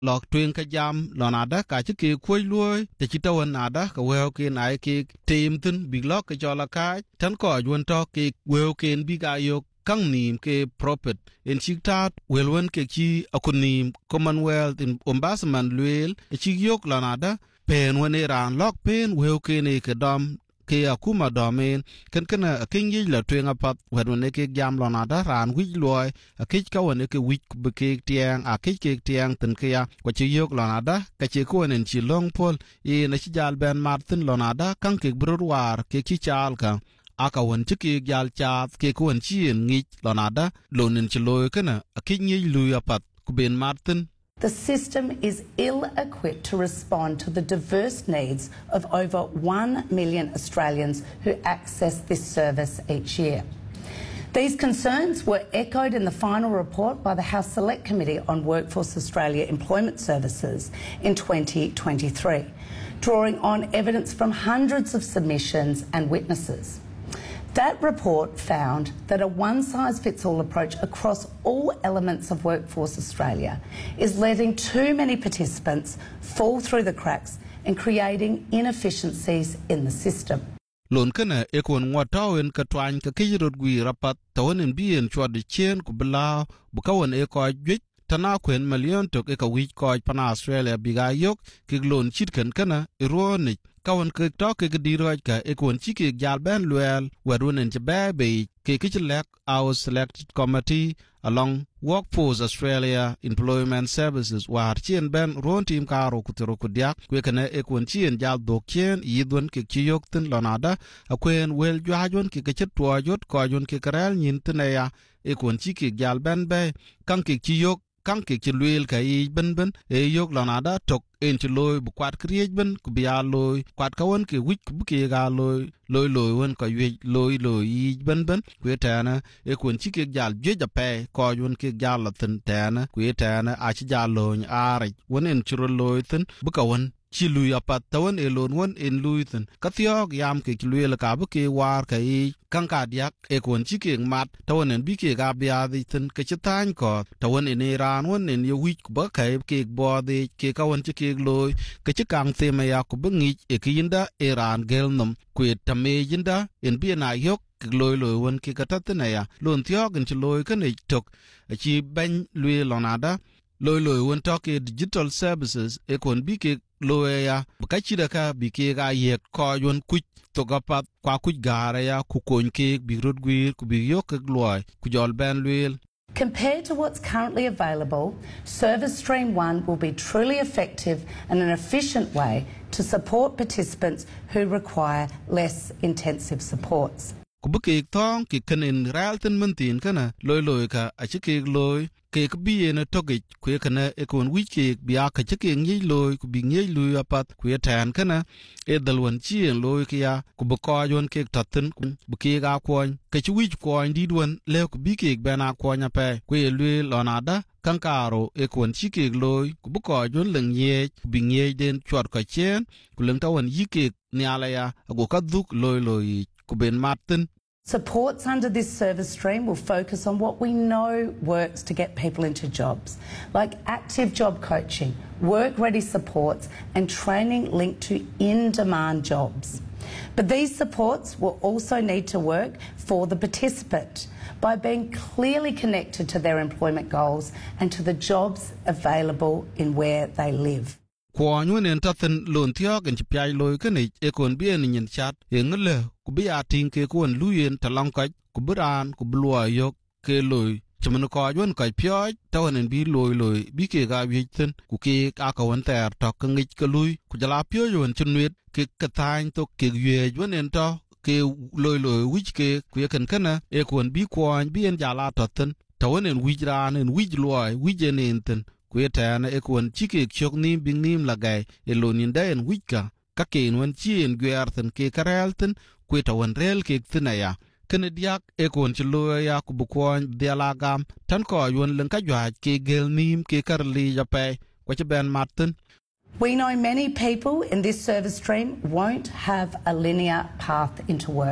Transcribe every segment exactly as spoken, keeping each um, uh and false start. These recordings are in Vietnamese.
lok tuen ka jam lonada ka chi ke khoi luoi te chi tawan ada ka weo ke nai ke tim tin big lok ka jola ka tan ko yun to ke weo ken bi ga yok kang nim ke prophet en chiktat welwen ke chi akunim commonwealth in ombassman luel e chi yok lonada pen wen ran lok pen weo ke ne ke dom ke akuma domain ken ken a king yi la twen apat wen ke jam lonada ran wi loy a ke ka wen ke wi be ke tiang a ke ke tiang ten ke ya ko chi yok lonada ka chi ko nen chi long pol e na chi jal ben martin lonada kang ke brur war ke chi chal ka aka wan chi ke jal cha ke ko wan chi ngi lonada lonin chi loy kana a ke yi lu apat ku ben martin. The system is ill-equipped to respond to the diverse needs of over one million Australians who access this service each year. These concerns were echoed in the final report by the House Select Committee on Workforce Australia Employment Services in twenty twenty-three, drawing on evidence from hundreds of submissions and witnesses. That report found that a one-size-fits-all approach across all elements of Workforce Australia is letting too many participants fall through the cracks and creating inefficiencies in the system. Lon kana ekon ngwatawen ka twany ka kijirot gwi rapat tawanin bien chwad chen ku bla bukawan e ko jwit tana kwen million tok e ka wich ko pana Australia biga yok kiglon chitken kana ironic kawan ke to ke diroj ka ekon chike jal ben luel wadun en be ke kichilek our selected committee along Workforce Australia Employment Services war chien ben ron team karo kutero kudia kwe kana ekon chien jal dok chien yidun ke chiyok tin lonada akwen wel jwajon ke ke chetwa jot ko jon ke karal nyin tneya ekon chike jal ben be kan ke chiyok kan ke chilwel ka i ben ben e yok lonada tok en chiloy bu kwat kriej ben ku bia loy kwat kawon ke wich bu ke ga loy loy loy won ko yej loy loy i ben ben ku tana e kon chike jal je ja pe ko yun ke jal tin tana ku tana a chi jal loy are won en chiro loy tin bu ka won chi lui apat tawon e lon won en lui tin ka thiok yam ke luel ka bu ke war ka i kan ka diak e kon chike mat tawon en bi ke ga bia di tin ke chitan ko tawon en ran won en ye wich ba ka ke bo de ke ka won chike loy ke chikang the me ya ku bingi e kinda e ran gel nom ku tame yinda en bi na yok loy loy won ke katatna ya lon thiok en loy kan e tok chi ban lui lonada loy loy won to ke digital services e kon bi ke loya bukachida ka bike ga ye ko yon kuch to gapat kwa kuch gara ya ku kon ke bi rodgwir ku bi yok gloy ku jol ben lwel. Compared to what's currently available, Service Stream one will be truly effective and an efficient way to support participants who require less intensive supports. Ku buke tong ki kanin ralten mentin kana loy loy ka a chike loy ke ka bi na togich ku kana e kon wiki bi aka chike ngi loy ku bi ngi loy apat ku tan kana e dalwan chien loy kia ku bu ko yon ke tatin ku buke ga kwon ke chi wich ko ndi don le ku bi ke bana ko nya pe ku e loy lonada kankaro e kon chike loy ku bu ko yon leng ye ku bi ngi den chwat ka chen ku leng tawan yike ni ala ya go ka duk loy loy ku ben martin. Supports under this service stream will focus on what we know works to get people into jobs, like active job coaching, work-ready supports and training linked to in-demand jobs. But these supports will also need to work for the participant by being clearly connected to their employment goals and to the jobs available in where they live. Kwa nywen en taten lon thiok en chipiai loy kene e kon bien nyin chat e ngele ku bi atin ke kon luyen talong ka ku bran ku blua yok ke loy chimno ko yon ka pyoj tawen bi loy loy bi ke ga wichen ku ke ka ka won ter to ke ngich ke luy ku jala pyo yon chinwet ke katang to ke yue yon en to ke loy loy wich ke ku ken kana e kon bi kwon bi en jala taten tawen en wijran en wij loy wijen enten Kuetana ekon chike chok nim bing nim lagay elonin da en wika kaken wan chien gwerthen ke karelten kweta wan rel ke thinaya kenediak ekon chlo ya kubukwon dialagam tan ko yon len ka jwa ke gel nim ke karli jape kwache ben martin. We know many people in this service stream won't have a linear path into work.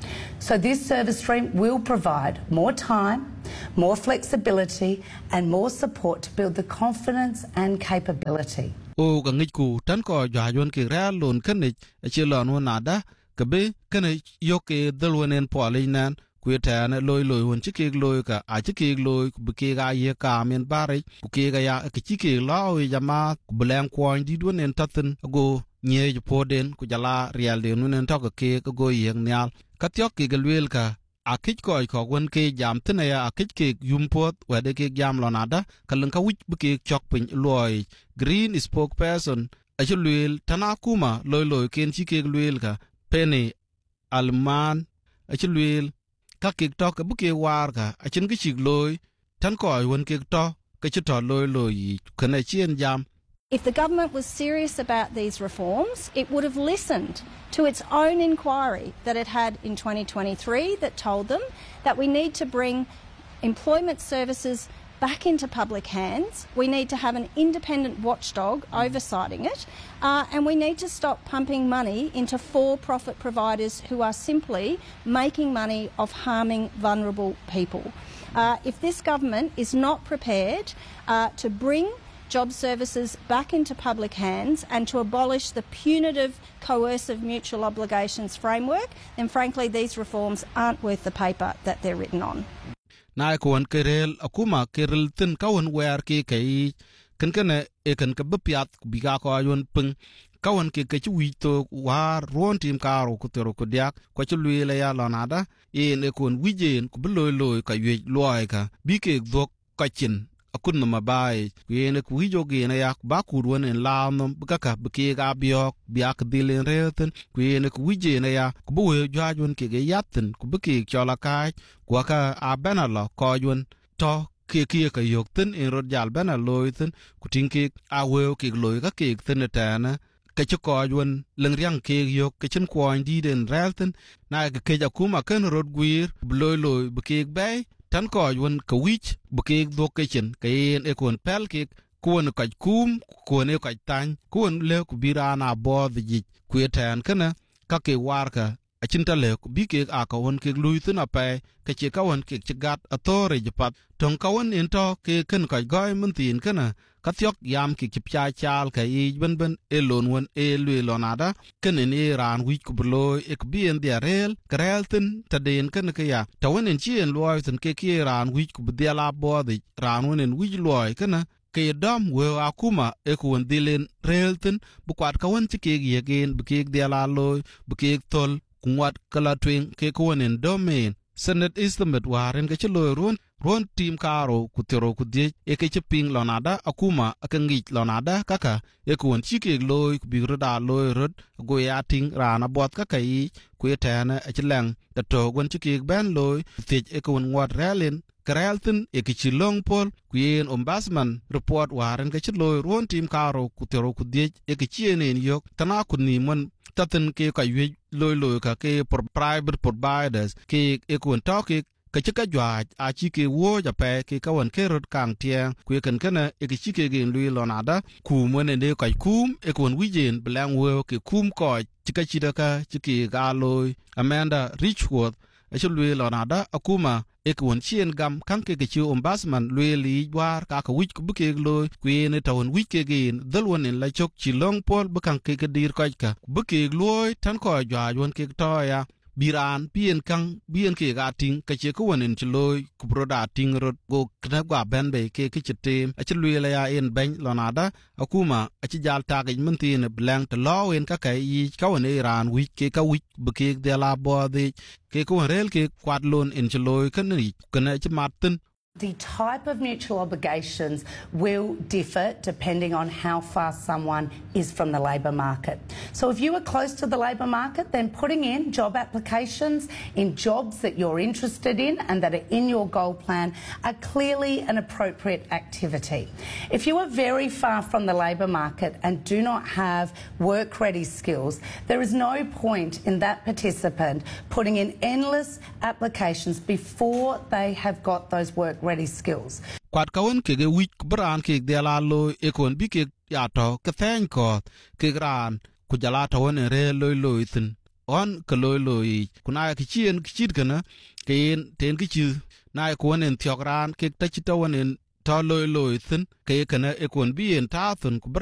So this service stream will provide more time, more flexibility and more support to build the confidence and capability. O ka ngich ku tan ko jwa yon ki ra lon kanich chi lon wona da ka be kanich yo ke dalwonen polinan ku ta na loy loy won chi ke loy ka a chi ke loy bu ke ga ye ka men bare ku ke ga ya ke chi ke lo ya ma ku blan kwon di donen taten go nye ju poden ku jala real de nunen to ke ko go yeng nyal ka tyok ke gelwel ka akich ko ko won ke jam tene ya akich ke yumpot wede ke jam lonada kalun ka wich bu ke chok pin loy green spokesperson achulwel tanakuma loy loy ken chi ke lwel ka Penny Alman achulwel ka ke to ke bu ke war ka achin ke chig loy tan ko won ke to ke chito loy loy kana chien jam. If the government was serious about these reforms, it would have listened to its own inquiry that it had in twenty twenty-three that told them that we need to bring employment services back into public hands. We need to have an independent watchdog oversighting it, uh, and we need to stop pumping money into for-profit providers who are simply making money off harming vulnerable people. Uh, if this government is not prepared uh, to bring job services back into public hands and to abolish the punitive, coercive mutual obligations framework, then frankly these reforms aren't worth the paper that they're written on. Na ko kerel akuma kerel tin kawon wer ke kai kan kana e kan ka bpiat biga ko ayon pung kawon ke ke wi to war ron tim karo ku tero ku diak ko chulwe la ya lonada e ne kon wijen ku bloy loy ka yej loy ka bi ke dok ka chin akun ma bai yene ku hijo ge na yak ba ku won en lamnom bukaka buke ga biok biak dilen reten ku yene ku wije na ya ku bu jajun ke ge yatten ku buke chola kai ku ka abana lo ko yun to ke ke ka yokten en rod jal bana loiten ku tinke a we ke loy ka ke ten tana ka ci ko yun leng riang ke yok ke chen ko ndi den relten na ke ja kuma ken rod guir bloy loy buke bai tan ko won ka wich buke do ke chen ke en e kon pel ke kon ka kum kon e ka tan kon le ku birana bo di ku tan kana ka ke war ka a chin ta le ku bi ke a ka won ke lui tin ape ke che ka won ke chigat atore jipat ton ka won en to ke ken ka goy mun tin kana ka tyok yam ki chipcha chal ka i ben ben e lon won e lwe lonada ken ni ran wi ku blo e ku bien dia rel krelten ta den ken ka ya ta won en chien loy tin ke ki ran wi ku dia la bo di ran won en wi loy kana ke dam we akuma e ku won dilen relten bu kwat ka won ti ke ye gen bu ke dia la loy bu ke tol kunwat kala twing ke ku won en domain Senate Islamit waren ke chlo ron ron tim karo kutero kudie e ke chiping lonada akuma akangi lonada kaka e kuon chike loy kubiroda loy rod go ya ting rana bot kaka yi ku etana achlang da to gon chike ban loy tej e kuon wat ralen Krelton e ke chilong pol kuyen ombudsman report waren ke chlo ron tim karo kutero kudie e ke chienen yok tana kunni mon taten ke ka ywe loy loy ka ke for private providers ke e kuon toke ka chika jwa a chike wo ja pe ke ka wan ke rod kang tiang ku kan kana e ke chike gen lui lonada ku mone ne ka kum e kon wijen blang wo ke kum ko chika chida ka chike ga loy Amanda Richworth e lui lonada akuma e kon chien gam kan ke ke chi ombudsman lui li war ka ka wich ku buke loy ku ne tawon wich ke gen dalwon en la chok chi long pol bukan ke ke dir ka ka buke loy tan ko jwa won ke to ya biran bien kang bien ke ga ting ka che ko wonen chloy ku broda ting rod go kna gwa benbe ke ke chitem a chlwe la ya en ben lonada akuma a chi jal ta ge muntin blank to law en ka kai yi ka won iran wi ke ka wi bu ke de la bo de ke ko rel ke kwat lon en chloy kan ni kana chi matin. The type of mutual obligations will differ depending on how far someone is from the labour market. So if you are close to the labour market, then putting in job applications in jobs that you're interested in and that are in your goal plan are clearly an appropriate activity. If you are very far from the labour market and do not have work-ready skills, there is no point in that participant putting in endless applications before they have got those work ready skills. Kwat kawon ke ge wich bran ke de la lo e kon bi ke ya to ke ten ko ke gran ku jala to won re loy loy tin on ka loy loy kuna ki chien ki chit kana ken ten ki chi na ko nen tiogran ke ta chi to nen to loy loy thin ke kana e kon bi en ta thun